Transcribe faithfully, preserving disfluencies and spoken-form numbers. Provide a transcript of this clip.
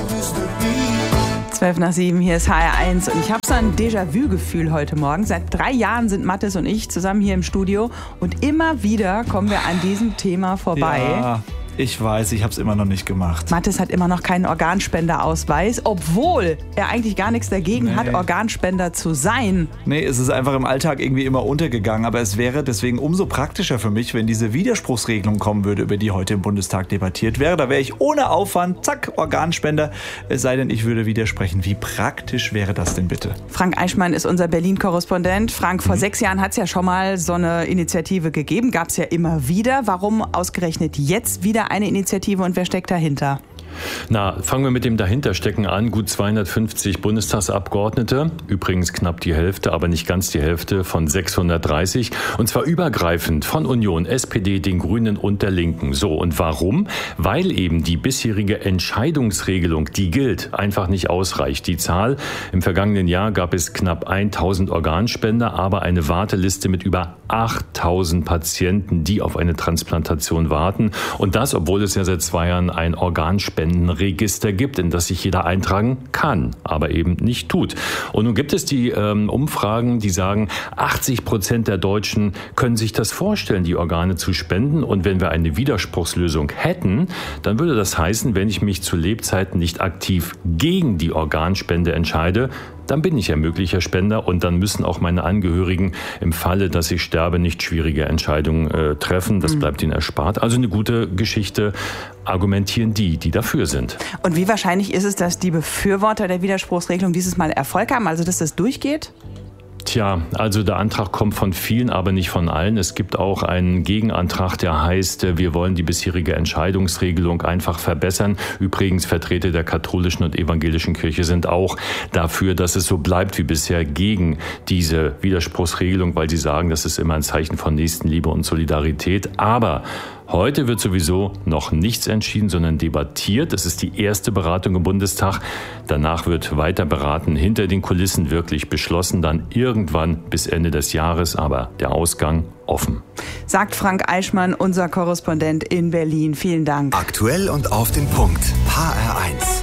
zwölf nach sieben, hier ist H R eins und ich habe so ein Déjà-vu-Gefühl heute Morgen. Seit drei Jahren sind Mathis und ich zusammen hier im Studio und immer wieder kommen wir an diesem Thema vorbei. Ja, ich weiß, ich habe es immer noch nicht gemacht. Mathis hat immer noch keinen Organspenderausweis, obwohl er eigentlich gar nichts dagegen nee. hat, Organspender zu sein. Nee, es ist einfach im Alltag irgendwie immer untergegangen. Aber es wäre deswegen umso praktischer für mich, wenn diese Widerspruchsregelung kommen würde, über die heute im Bundestag debattiert wäre. Da wäre ich ohne Aufwand, zack, Organspender. Es sei denn, ich würde widersprechen. Wie praktisch wäre das denn bitte? Frank Eichmann ist unser Berlin-Korrespondent. Frank, vor mhm. sechs Jahren hat es ja schon mal so eine Initiative gegeben. Gab es ja immer wieder. Warum ausgerechnet jetzt wieder eine Initiative und wer steckt dahinter? Na, fangen wir mit dem Dahinterstecken an. Gut zweihundertfünfzig Bundestagsabgeordnete, übrigens knapp die Hälfte, aber nicht ganz die Hälfte von sechshundertdreißig. Und zwar übergreifend von Union, S P D, den Grünen und der Linken. So, und warum? Weil eben die bisherige Entscheidungsregelung, die gilt, einfach nicht ausreicht. Die Zahl, im vergangenen Jahr gab es knapp tausend Organspender, aber eine Warteliste mit über achttausend Patienten, die auf eine Transplantation warten. Und das, obwohl es ja seit zwei Jahren ein Organspender Spendenregister gibt, in das sich jeder eintragen kann, aber eben nicht tut. Und nun gibt es die ähm, Umfragen, die sagen, achtzig Prozent der Deutschen können sich das vorstellen, die Organe zu spenden. Und wenn wir eine Widerspruchslösung hätten, dann würde das heißen, wenn ich mich zu Lebzeiten nicht aktiv gegen die Organspende entscheide, dann bin ich ja möglicher Spender und dann müssen auch meine Angehörigen im Falle, dass ich sterbe, nicht schwierige Entscheidungen äh, treffen. Das bleibt ihnen erspart. Also eine gute Geschichte, argumentieren die, die dafür sind. Und wie wahrscheinlich ist es, dass die Befürworter der Widerspruchsregelung dieses Mal Erfolg haben, also dass das durchgeht? Tja, also der Antrag kommt von vielen, aber nicht von allen. Es gibt auch einen Gegenantrag, der heißt, wir wollen die bisherige Entscheidungsregelung einfach verbessern. Übrigens, Vertreter der katholischen und evangelischen Kirche sind auch dafür, dass es so bleibt wie bisher gegen diese Widerspruchsregelung, weil sie sagen, das ist immer ein Zeichen von Nächstenliebe und Solidarität. Aber heute wird sowieso noch nichts entschieden, sondern debattiert. Es ist die erste Beratung im Bundestag. Danach wird weiter beraten, hinter den Kulissen wirklich beschlossen, dann irgendwann bis Ende des Jahres, aber der Ausgang offen. Sagt Frank Eichmann, unser Korrespondent in Berlin. Vielen Dank. Aktuell und auf den Punkt. H R eins.